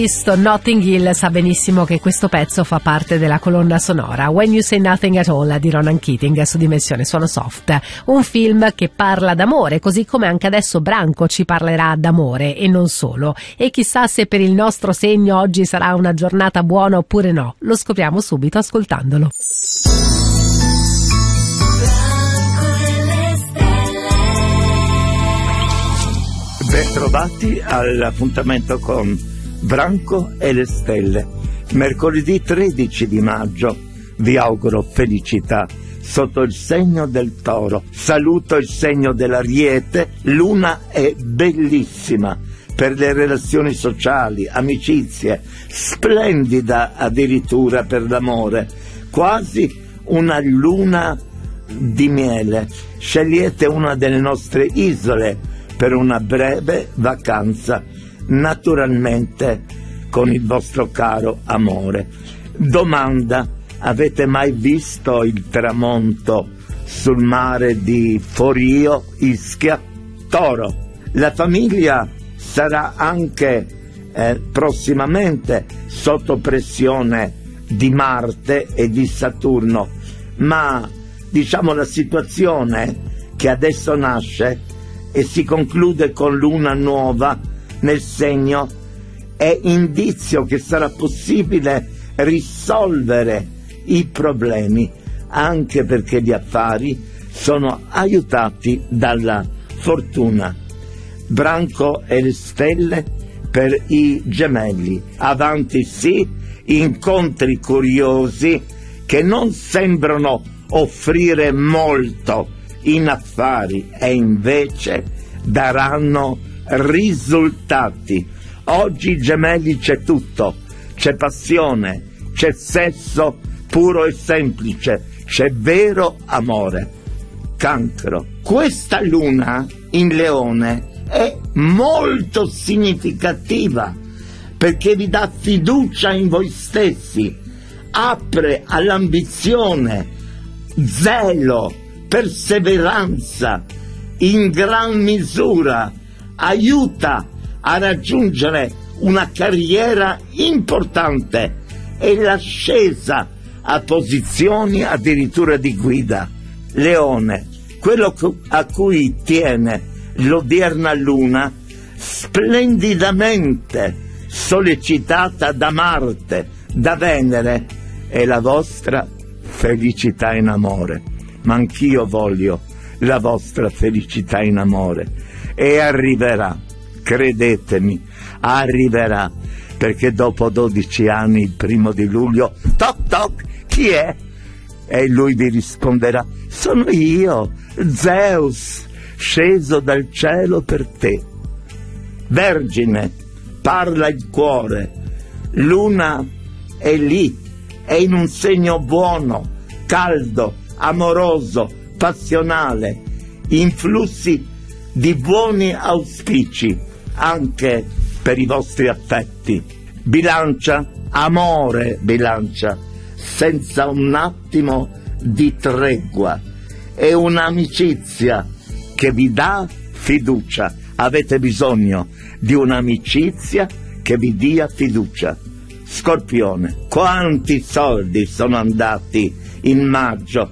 Notting Hill sa benissimo che questo pezzo fa parte della colonna sonora When You Say Nothing at All di Ronan Keating su Dimensione Suono Soft, un film che parla d'amore, così come anche adesso Branco ci parlerà d'amore e non solo, e chissà se per il nostro segno oggi sarà una giornata buona oppure no, lo scopriamo subito ascoltandolo. Bentrovati all'appuntamento con Branco e le stelle. Mercoledì 13 di maggio vi auguro felicità sotto il segno del Toro. Saluto il segno dell'Ariete. Luna è bellissima per le relazioni sociali, amicizie, splendida addirittura per l'amore, quasi una luna di miele. Scegliete una delle nostre isole per una breve vacanza, naturalmente con il vostro caro amore. Domanda: avete mai visto il tramonto sul mare di Forio, Ischia? Toro, la famiglia sarà anche prossimamente sotto pressione di Marte e di Saturno, ma diciamo la situazione che adesso nasce e si conclude con luna nuova nel segno è indizio che sarà possibile risolvere i problemi, anche perché gli affari sono aiutati dalla fortuna. Branco e le stelle per i Gemelli. Avanti sì, incontri curiosi che non sembrano offrire molto in affari e invece daranno risultati. Oggi Gemelli c'è tutto, c'è passione, c'è sesso puro e semplice, c'è vero amore. Cancro, questa luna in Leone è molto significativa perché vi dà fiducia in voi stessi, apre all'ambizione, zelo, perseveranza in gran misura, aiuta a raggiungere una carriera importante e l'ascesa a posizioni addirittura di guida. Leone, quello a cui tiene l'odierna luna, splendidamente sollecitata da Marte, da Venere, è la vostra felicità in amore. Ma anch'io voglio la vostra felicità in amore e arriverà, credetemi, arriverà, perché dopo 12 anni, il 1 di luglio, toc toc, chi è? E lui vi risponderà: sono io, Zeus, sceso dal cielo per te. Vergine, parla il cuore, luna è lì, è in un segno buono, caldo, amoroso, passionale, influssi di buoni auspici anche per i vostri affetti. Bilancia, amore, Bilancia, senza un attimo di tregua, è un'amicizia che vi dà fiducia. Avete bisogno di un'amicizia che vi dia fiducia. Scorpione, quanti soldi sono andati in maggio